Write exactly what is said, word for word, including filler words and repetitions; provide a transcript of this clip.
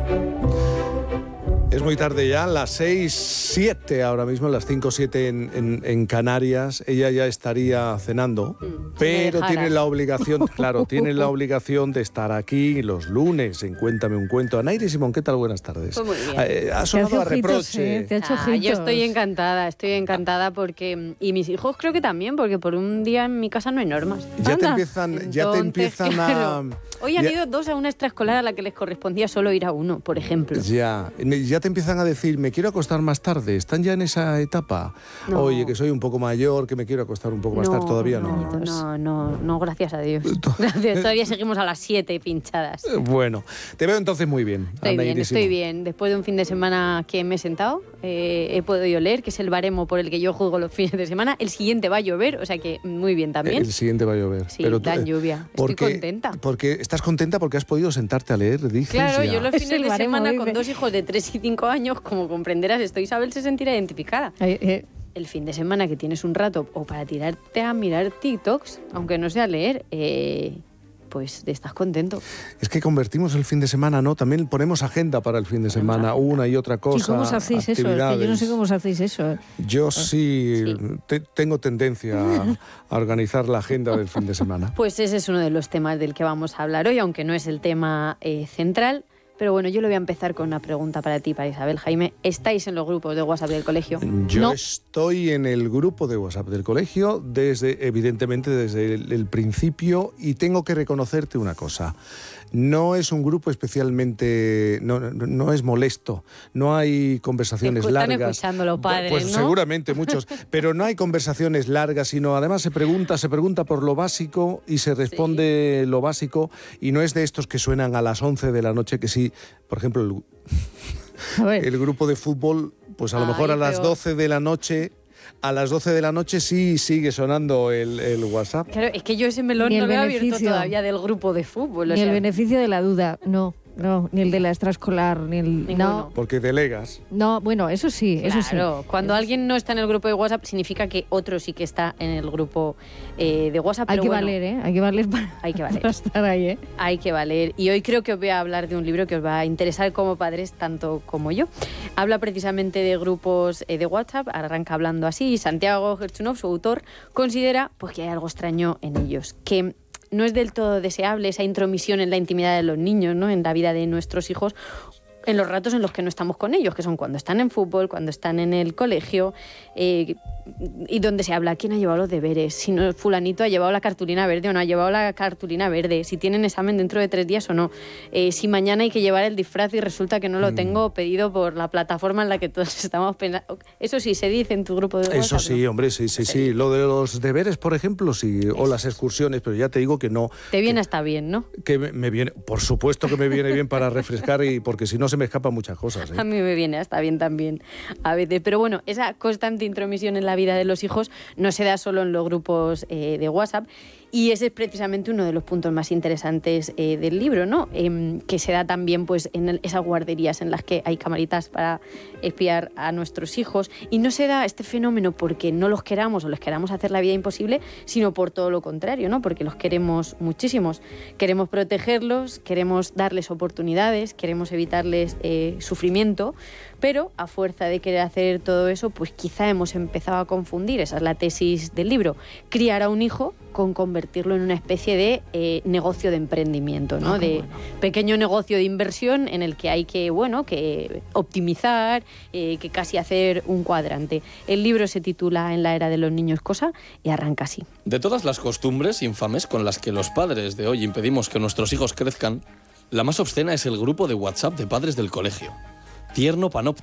Es muy tarde ya, las seis, siete ahora mismo, las cinco, siete en, en, en Canarias. Ella ya estaría cenando, mm, pero tiene la obligación, claro, tiene la obligación de estar aquí los lunes en Cuéntame un Cuento. Anaíri Simón, ¿qué tal? Buenas tardes. Pues muy bien. Eh, ha sonado a reproche. ¿eh? Te ha hecho ah, yo estoy encantada, estoy encantada porque... Y mis hijos creo que también, porque por un día en mi casa no hay normas. Ya Anda. te empiezan, Entonces, ya te empiezan claro, a... Hoy han ya, ido dos a una extraescolar a la que les correspondía solo ir a uno, por ejemplo. Ya, ya te empiezan a decir, me quiero acostar más tarde. ¿Están ya en esa etapa? No. Oye, que soy un poco mayor, que me quiero acostar un poco más no, tarde. Todavía no. No, no, no, no, gracias a Dios. Gracias, todavía seguimos a las siete pinchadas. Bueno, te veo entonces muy bien. Estoy bien, estoy bien. Después de un fin de semana que me he sentado, eh, he podido leer, que es el baremo por el que yo juego los fines de semana. El siguiente va a llover, o sea que muy bien también. El siguiente va a llover. Sí, pero dan lluvia. Estoy porque, contenta. Porque estás contenta porque has podido sentarte a leer, dices. Claro, ya. yo los fines de semana con dos hijos de tres y cinco años, como comprenderás, esto Isabel se sentirá identificada. Eh, eh. El fin de semana que tienes un rato o para tirarte a mirar TikToks, aunque no sea leer, eh, pues estás contento. Es que convertimos el fin de semana, ¿no? También ponemos agenda para el fin de semana, una y otra cosa. ¿Y cómo os hacéis eso? Es que yo no sé cómo os hacéis eso. Yo sí, sí. Te, tengo tendencia a, a organizar la agenda del fin de semana. Pues ese es uno de los temas del que vamos a hablar hoy, aunque no es el tema eh, central. Pero bueno, yo le voy a empezar con una pregunta para ti, para Isabel. Jaime, ¿estáis en los grupos de WhatsApp del colegio? Yo no. estoy en el grupo de WhatsApp del colegio, desde, evidentemente desde el, el principio, y tengo que reconocerte una cosa. No es un grupo especialmente... No, no, no es molesto. No hay conversaciones Están largas. Están escuchando los padres, Pues ¿no? seguramente muchos. Pero no hay conversaciones largas, sino además se pregunta, se pregunta por lo básico y se responde sí. lo básico. Y no es de estos que suenan a las once de la noche, que sí, por ejemplo, el, el grupo de fútbol, pues a lo Ay, mejor a las pero... doce de la noche... A las doce de la noche sí sigue sonando el, el WhatsApp. Claro, es que yo ese melón no lo he abierto todavía del grupo de fútbol. Ni o sea, el beneficio de la duda, no. No, ni el de la extraescolar, ni el... Ninguno. No. Porque delegas. No, bueno, eso sí, claro, eso sí. Claro, cuando eso alguien sí. no está en el grupo de WhatsApp significa que otro sí que está en el grupo eh, de WhatsApp. Hay pero que bueno, valer, ¿eh? Hay que valer para, hay que valer. para estar ahí, ¿eh? Hay que valer. Y hoy creo que os voy a hablar de un libro que os va a interesar como padres tanto como yo. Habla precisamente de grupos eh, de WhatsApp, arranca hablando así, y Santiago Gerchunov, su autor, considera pues, que hay algo extraño en ellos, que no es del todo deseable esa intromisión en la intimidad de los niños, ¿no? En la vida de nuestros hijos, en los ratos en los que no estamos con ellos, que son cuando están en fútbol, cuando están en el colegio, eh, y donde se habla quién ha llevado los deberes, si no, fulanito ha llevado la cartulina verde o no ha llevado la cartulina verde, si tienen examen dentro de tres días o no, eh, si mañana hay que llevar el disfraz y resulta que no lo tengo pedido por la plataforma en la que todos estamos pensando. Eso sí se dice en tu grupo de WhatsApp. Eso sí, ¿no? Hombre, sí, sí, sí. Lo de los deberes, por ejemplo, sí, Eso. o las excursiones, pero ya te digo que no. Te viene que, hasta bien, ¿no? Que me, me viene, por supuesto que me viene bien para refrescar, y porque si no se me escapan muchas cosas. ¿eh? A mí me viene hasta bien también a veces. Pero bueno, esa constante intromisión en la vida de los hijos no se da solo en los grupos eh, de WhatsApp, y ese es precisamente uno de los puntos más interesantes eh, del libro, ¿no? Eh, que se da también pues, en el, esas guarderías en las que hay camaritas para espiar a nuestros hijos, y no se da este fenómeno porque no los queramos o les queramos hacer la vida imposible, sino por todo lo contrario, ¿no? Porque los queremos muchísimos. Queremos protegerlos, queremos darles oportunidades, queremos evitarles eh, sufrimiento, pero a fuerza de querer hacer todo eso, pues quizá hemos empezado a confundir, esa es la tesis del libro, criar a un hijo con convertirlo en una especie de eh, negocio de emprendimiento, ¿no? Ah, de bueno. pequeño negocio de inversión en el que hay que, bueno, que optimizar, eh, que casi hacer un cuadrante. El libro se titula En la era de los niños cosa y arranca así. De todas las costumbres infames con las que los padres de hoy impedimos que nuestros hijos crezcan, la más obscena es el grupo de WhatsApp de padres del colegio. Tierno panóptico